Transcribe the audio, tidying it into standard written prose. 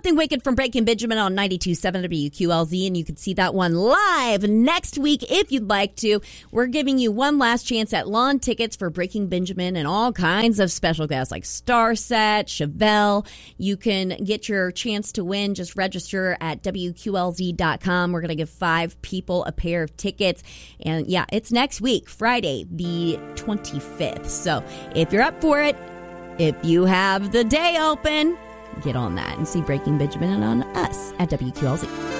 Something Wicked from Breaking Benjamin on 92.7 WQLZ, and you can see that one live next week if you'd like to. We're giving you one last chance at lawn tickets for Breaking Benjamin and all kinds of special guests like Starset, Chevelle. You can get your chance to win. Just register at WQLZ.com. We're going to give 5 people a pair of tickets. And yeah, it's next week, Friday, the 25th. So if you're up for it, if you have the day open, get on that and see Breaking Benjamin on us at WQLZ.